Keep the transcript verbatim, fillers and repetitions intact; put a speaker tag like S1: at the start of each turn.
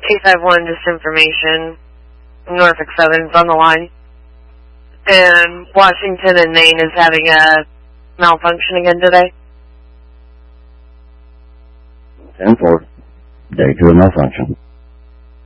S1: eight five one, just information. Norfolk Southern's on the line. And Washington and Maine is having a malfunction again today.
S2: ten four. Day two of malfunction.